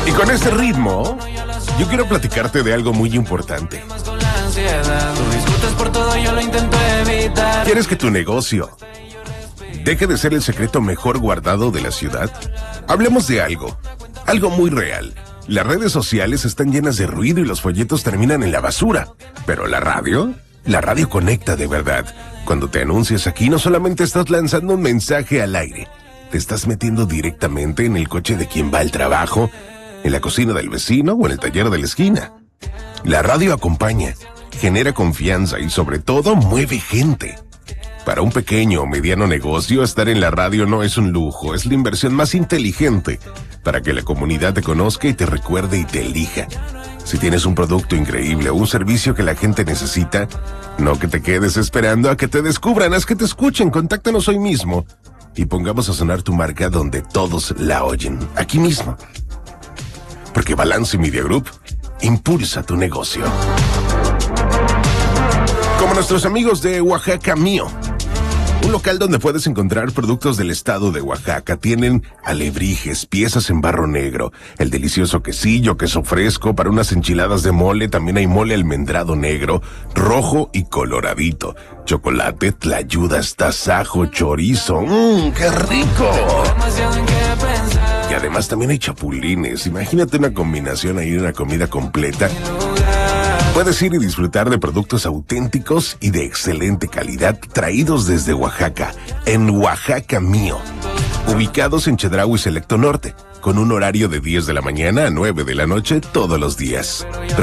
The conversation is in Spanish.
Y con este ritmo, yo quiero platicarte de algo muy importante. ¿Quieres que tu negocio deje de ser el secreto mejor guardado de la ciudad? Hablemos de algo muy real. Las redes sociales están llenas de ruido y los folletos terminan en la basura. Pero la radio conecta de verdad. Cuando te anuncias aquí, no solamente estás lanzando un mensaje al aire, te estás metiendo directamente en el coche de quien va al trabajo, en la cocina del vecino o en el taller de la esquina. La radio acompaña, genera confianza y sobre todo mueve gente. Para un pequeño o mediano negocio, estar en la radio no es un lujo, es la inversión más inteligente para que la comunidad te conozca y te recuerde y te elija. Si tienes un producto increíble o un servicio que la gente necesita, no que te quedes esperando a que te descubran, haz que te escuchen, contáctanos hoy mismo y pongamos a sonar tu marca donde todos la oyen, aquí mismo. Porque Balance Media Group impulsa tu negocio. Como nuestros amigos de Oaxaca Mío, un local donde puedes encontrar productos del estado de Oaxaca. Tienen alebrijes, piezas en barro negro, el delicioso quesillo, queso fresco, para unas enchiladas de mole. También hay mole almendrado negro, rojo y coloradito, chocolate, tlayudas, tasajo, chorizo. ¡Qué rico! Y además también hay chapulines. Imagínate una combinación ahí, una comida completa. Puedes ir y disfrutar de productos auténticos y de excelente calidad traídos desde Oaxaca, en Oaxaca Mío, ubicados en Chedraui Selecto Norte, con un horario de 10 de la mañana a 9 de la noche todos los días.